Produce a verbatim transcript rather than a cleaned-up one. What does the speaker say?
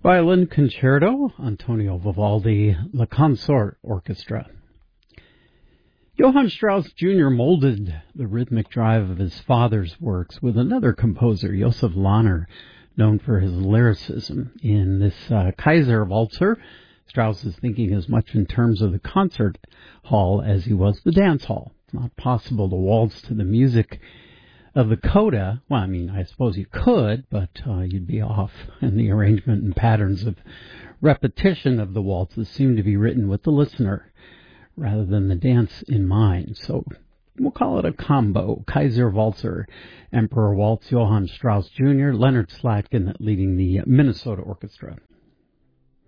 Violin Concerto, Antonio Vivaldi, La Consort Orchestra. Johann Strauss Junior molded the rhythmic drive of his father's works with another composer, Josef Lahner, known for his lyricism. In this uh, Kaiser Walzer, Strauss is thinking as much in terms of the concert hall as he was the dance hall. It's not possible to waltz to the music of the coda. Well, I mean, I suppose you could, but uh, you'd be off, and the arrangement and patterns of repetition of the waltzes seem to be written with the listener rather than the dance in mind. So we'll call it a combo. Kaiser Walzer, Emperor Waltz, Johann Strauss Junior, Leonard Slatkin leading the Minnesota Orchestra.